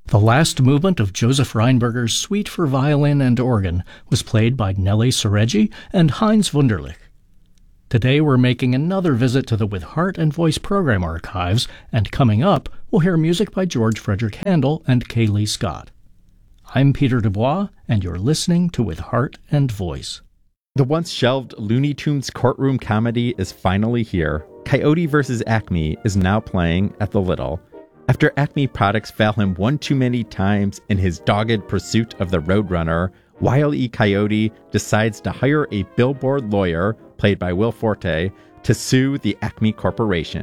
The last movement of Joseph Reinberger's Suite for Violin and Organ was played by Nelly Sereggi and Heinz Wunderlich. Today we're making another visit to the With Heart and Voice program archives, and coming up, we'll hear music by George Frederick Handel and Kaylee Scott. I'm Peter Dubois, and you're listening to With Heart and Voice. The once-shelved Looney Tunes courtroom comedy is finally here. Coyote vs. Acme is now playing at the Little. After Acme products fail him one too many times in his dogged pursuit of the Roadrunner, Wile E. Coyote decides to hire a billboard lawyer, played by Will Forte, to sue the Acme Corporation.